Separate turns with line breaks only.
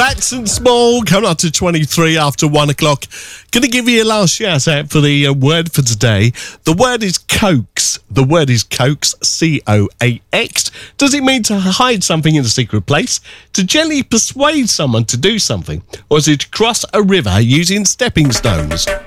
Fats and Small, coming up to 23 after 1 o'clock. Going to give you a last shout out for the word for today. The word is coax. The word is coax, C-O-A-X. Does it mean to hide something in a secret place? To gently persuade someone to do something? Or is it to cross a river using stepping stones?